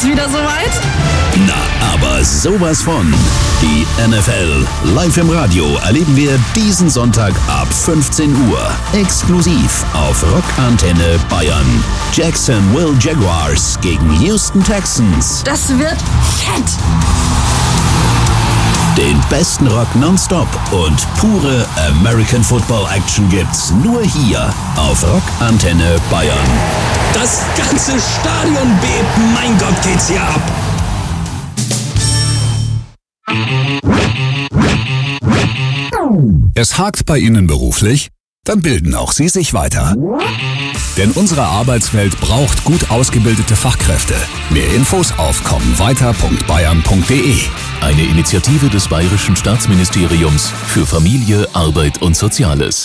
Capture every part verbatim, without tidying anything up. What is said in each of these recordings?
ist wieder soweit. Na, aber sowas von. Die N F L live im Radio erleben wir diesen Sonntag ab fünfzehn Uhr. Exklusiv auf Rockantenne Bayern. Jacksonville Jaguars gegen Houston Texans. Das wird fett. Den besten Rock nonstop und pure American Football Action gibt's nur hier auf Rockantenne Bayern. Das ganze Stadion bebt, mein Gott, geht's hier ab. Es hakt bei Ihnen beruflich? Dann bilden auch Sie sich weiter. Denn unsere Arbeitswelt braucht gut ausgebildete Fachkräfte. Mehr Infos auf kommenweiter punkt bayern punkt de. Eine Initiative des Bayerischen Staatsministeriums für Familie, Arbeit und Soziales.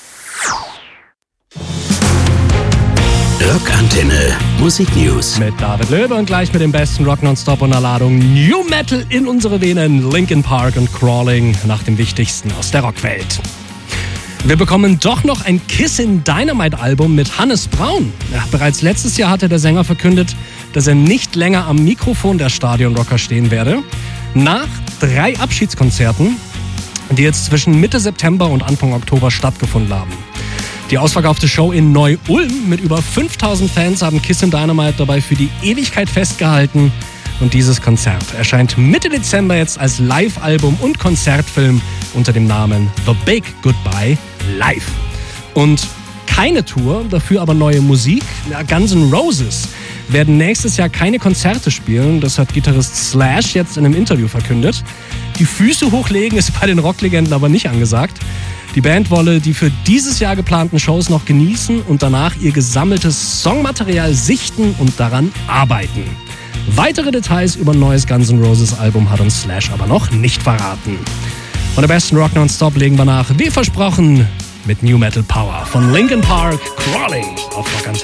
Rockantenne Musiknews. Mit David Löwe und gleich mit dem besten Rock nonstop und einer Ladung New Metal in unsere Venen. Linkin Park und Crawling nach dem Wichtigsten aus der Rockwelt. Wir bekommen doch noch ein Kissin' Dynamite Album mit Hannes Braun. Ja, bereits letztes Jahr hatte der Sänger verkündet, dass er nicht länger am Mikrofon der Stadionrocker stehen werde. Nach drei Abschiedskonzerten, die jetzt zwischen Mitte September und Anfang Oktober stattgefunden haben. Die ausverkaufte Show in Neu-Ulm mit über fünftausend Fans haben Kissin' Dynamite dabei für die Ewigkeit festgehalten. Und dieses Konzert erscheint Mitte Dezember jetzt als Live-Album und Konzertfilm unter dem Namen The Big Goodbye Live. Und keine Tour, dafür aber neue Musik. Ja, Guns N' Roses werden nächstes Jahr keine Konzerte spielen. Das hat Gitarrist Slash jetzt in einem Interview verkündet. Die Füße hochlegen ist bei den Rocklegenden aber nicht angesagt. Die Band wolle die für dieses Jahr geplanten Shows noch genießen und danach ihr gesammeltes Songmaterial sichten und daran arbeiten. Weitere Details über ein neues Guns N' Roses Album hat uns Slash aber noch nicht verraten. Und der besten Rock nonstop legen wir nach, wie versprochen, mit New Metal Power von Linkin Park, Crawling auf Rockantenne.